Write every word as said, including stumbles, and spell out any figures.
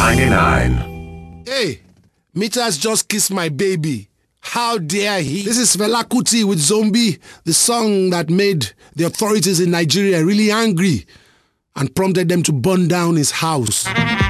ninety-nine. Hey, Meters just kissed my baby. How dare he? This is Fela Kuti with Zombie, the song that made the authorities in Nigeria really angry and prompted them to burn down his house.